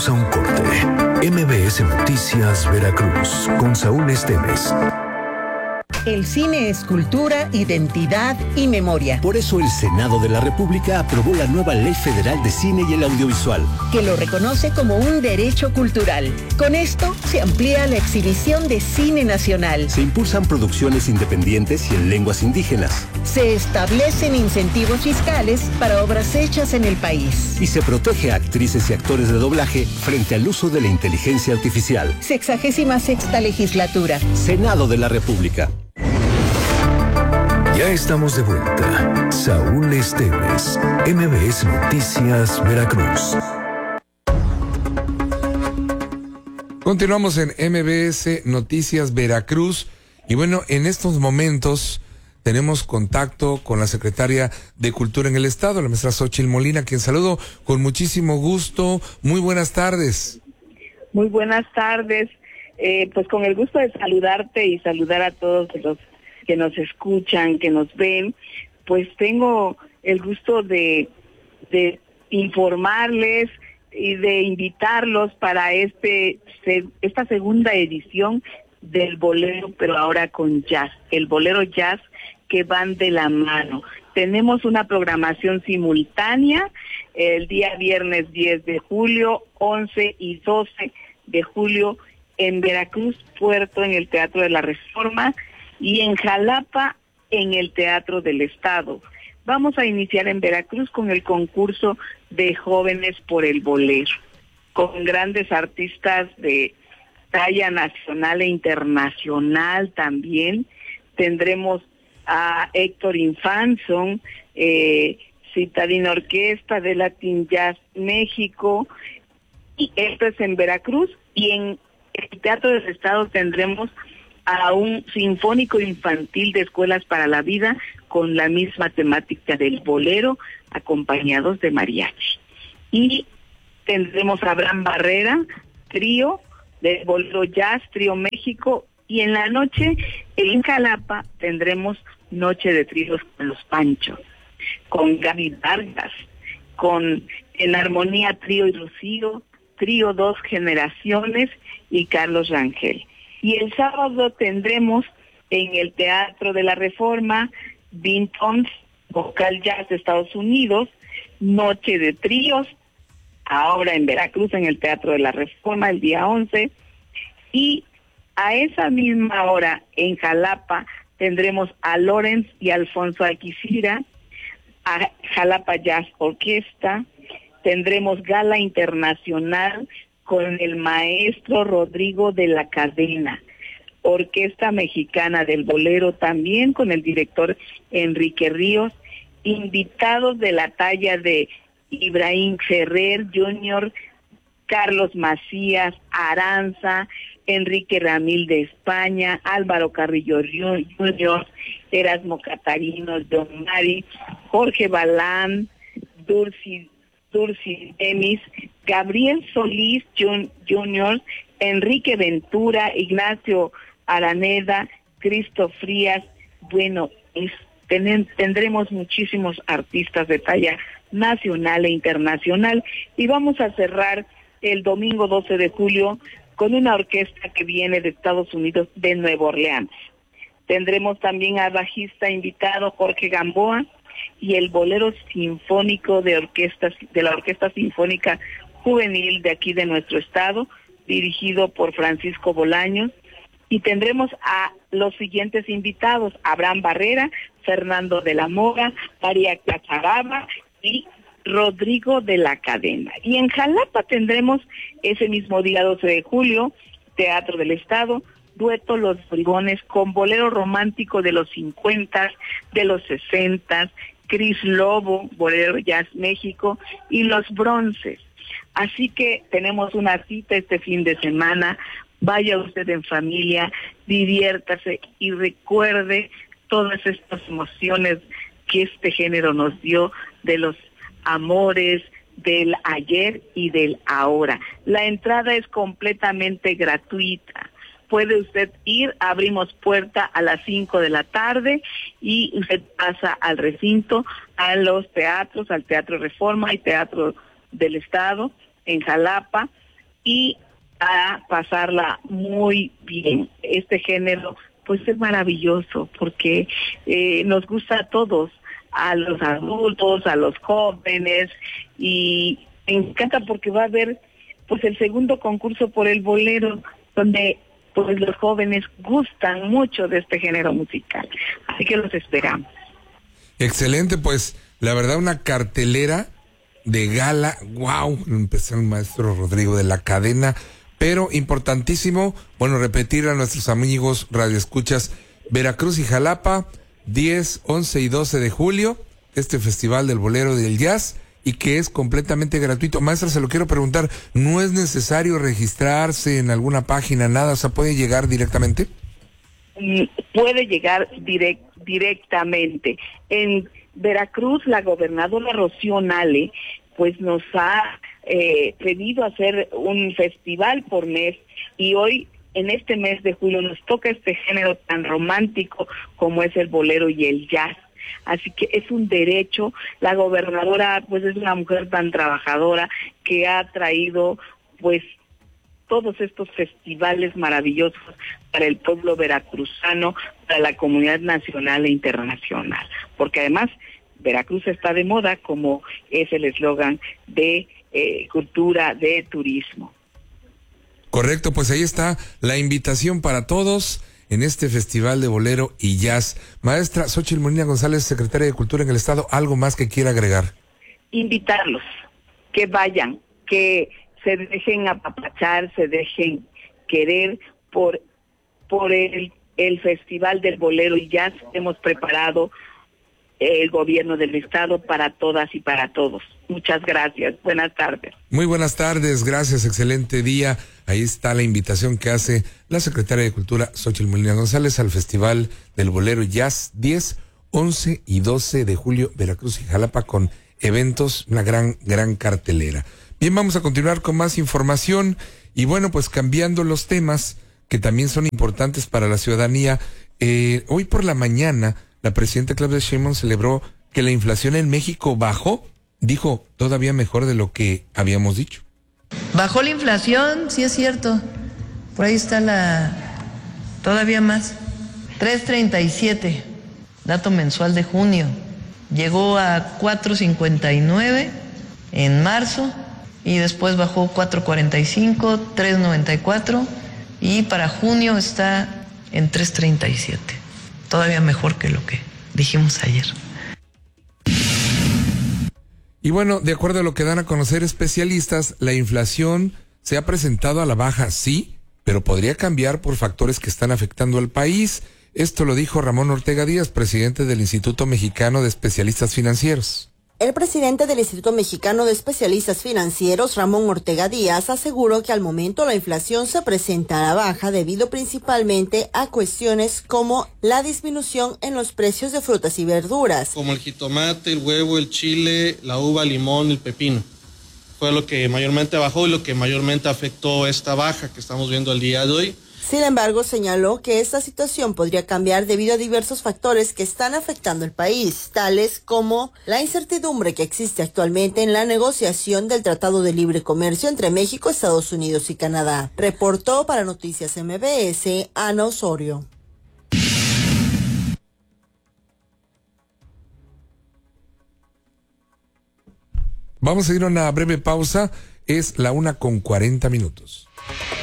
Vamos a un corte. MBS Noticias Veracruz con Saúl Esteves. El cine es cultura, identidad y memoria. Por eso el Senado de la República aprobó la nueva Ley Federal de Cine y el Audiovisual, que lo reconoce como un derecho cultural. Con esto se amplía la exhibición de cine nacional. Se impulsan producciones independientes y en lenguas indígenas. Se establecen incentivos fiscales para obras hechas en el país. Y se protege a actrices y actores de doblaje frente al uso de la inteligencia artificial. 66ª legislatura. Senado de la República. Ya estamos de vuelta. Saúl Esteves, MBS Noticias Veracruz. Continuamos en MBS Noticias Veracruz. Y bueno, en estos momentos tenemos contacto con la secretaria de Cultura en el Estado, la maestra Xóchitl Molina, a quien saludo con muchísimo gusto. Muy buenas tardes. Muy buenas tardes. Pues con el gusto de saludarte y saludar a todos los que nos escuchan, que nos ven. Pues tengo el gusto de informarles y de invitarlos para esta segunda edición del bolero, pero ahora con jazz, el bolero jazz, que van de la mano. Tenemos una programación simultánea el día viernes 10 de julio, 11 y 12 de julio en Veracruz, Puerto, en el Teatro de la Reforma, y en Jalapa, en el Teatro del Estado. Vamos a iniciar en Veracruz con el concurso de jóvenes por el bolero, con grandes artistas de talla nacional e internacional también. Tendremos a Héctor Infanzón, Citadina Orquesta de Latin Jazz México, y esto es en Veracruz. Y en el Teatro del Estado tendremos a un sinfónico infantil de Escuelas para la Vida con la misma temática del bolero, acompañados de mariachi. Y tendremos a Abraham Barrera, trío de bolero jazz, trío México, y en la noche en Jalapa tendremos noche de tríos con los Panchos, con Gaby Vargas, con En Armonía trío y Rocío, trío Dos Generaciones y Carlos Rangel. Y el sábado tendremos en el Teatro de la Reforma, Bintons, Vocal Jazz de Estados Unidos, noche de tríos, ahora en Veracruz, en el Teatro de la Reforma, el día 11, y a esa misma hora en Jalapa tendremos a Lorenz y Alfonso Alquicira, a Jalapa Jazz Orquesta, tendremos gala internacional con el maestro Rodrigo de la Cadena, Orquesta Mexicana del Bolero también con el director Enrique Ríos, invitados de la talla de Ibrahim Ferrer Jr., Carlos Macías, Aranza, Enrique Ramil de España, Álvaro Carrillo Jr., Erasmo Catarino, John Mari, Jorge Balán, Dulci Demis, Gabriel Solís Jr., Enrique Ventura, Ignacio Araneda, Cristo Frías. Bueno, tendremos muchísimos artistas de talla nacional e internacional, y vamos a cerrar el domingo 12 de julio con una orquesta que viene de Estados Unidos, de Nueva Orleans. Tendremos también al bajista invitado Jorge Gamboa y el bolero sinfónico de la Orquesta Sinfónica Juvenil de aquí de nuestro estado, dirigido por Francisco Bolaños. Y tendremos a los siguientes invitados: Abraham Barrera, Fernando de la Mora, María Cacharaba y Rodrigo de la Cadena. Y en Jalapa tendremos ese mismo día 12 de julio, Teatro del Estado, dueto Los Bribones con bolero romántico de los 50, de los 60, Cris Lobo, bolero jazz México, y Los Bronces. Así que tenemos una cita este fin de semana. Vaya usted en familia, diviértase y recuerde todas estas emociones que este género nos dio, de los amores, del ayer y del ahora. La entrada es completamente gratuita. Puede usted ir, abrimos puerta a las 5 de la tarde y usted pasa al recinto, a los teatros, al Teatro Reforma y Teatro del Estado en Jalapa, y a pasarla muy bien. Este género pues es maravilloso porque nos gusta a todos, a los adultos, a los jóvenes, y me encanta porque va a haber pues el segundo concurso por el bolero, donde pues los jóvenes gustan mucho de este género musical, así que los esperamos. Excelente, pues la verdad una cartelera de gala, wow, empezó el maestro Rodrigo de la cadena, pero importantísimo, bueno, repetir a nuestros amigos radioescuchas, Veracruz y Jalapa, 10, 11 y 12 de julio, este Festival del Bolero y del Jazz, y que es completamente gratuito. Maestra, se lo quiero preguntar, ¿no es necesario registrarse en alguna página, nada? O sea, ¿puede llegar directamente? Puede llegar directamente. En Veracruz, la gobernadora Rocío Nale, pues nos ha pedido hacer un festival por mes, y hoy, en este mes de julio, nos toca este género tan romántico como es el bolero y el jazz. Así que es un derecho. La gobernadora pues es una mujer tan trabajadora que ha traído pues todos estos festivales maravillosos para el pueblo veracruzano, para la comunidad nacional e internacional, porque además Veracruz está de moda, como es el eslogan de cultura, de turismo. Correcto, pues ahí está la invitación para todos en este Festival de Bolero y Jazz. Maestra Xóchitl Molina González, secretaria de Cultura en el Estado, ¿algo más que quiera agregar? Invitarlos, que vayan, que se dejen apapachar, se dejen querer por el Festival del Bolero y Jazz. Hemos preparado el gobierno del Estado para todas y para todos. Muchas gracias. Buenas tardes. Muy buenas tardes, gracias, excelente día. Ahí está la invitación que hace la secretaria de Cultura, Xóchitl Molina González, al Festival del Bolero y Jazz, 10, 11 y 12 de julio, Veracruz y Jalapa, con eventos, una gran cartelera. Bien, vamos a continuar con más información, y bueno, pues cambiando los temas que también son importantes para la ciudadanía. Hoy por la mañana, la presidenta Claudia Sheinbaum celebró que la inflación en México bajó, dijo, todavía mejor de lo que habíamos dicho. Bajó la inflación, sí es cierto. Por ahí está todavía más. 3.37, dato mensual de junio. Llegó a 4.59 en marzo y después bajó 4.45, 3.94 y para junio está en 3.37. Todavía mejor que lo que dijimos ayer. Y bueno, de acuerdo a lo que dan a conocer especialistas, la inflación se ha presentado a la baja, sí, pero podría cambiar por factores que están afectando al país. Esto lo dijo Ramón Ortega Díaz, presidente del Instituto Mexicano de Especialistas Financieros. El presidente del Instituto Mexicano de Especialistas Financieros, Ramón Ortega Díaz, aseguró que al momento la inflación se presenta a la baja debido principalmente a cuestiones como la disminución en los precios de frutas y verduras. Como el jitomate, el huevo, el chile, la uva, el limón, el pepino. Fue lo que mayormente bajó y lo que mayormente afectó esta baja que estamos viendo el día de hoy. Sin embargo, señaló que esta situación podría cambiar debido a diversos factores que están afectando el país, tales como la incertidumbre que existe actualmente en la negociación del Tratado de Libre Comercio entre México, Estados Unidos y Canadá. Reportó para Noticias MBS, Ana Osorio. Vamos a ir a una breve pausa, es la 1:40.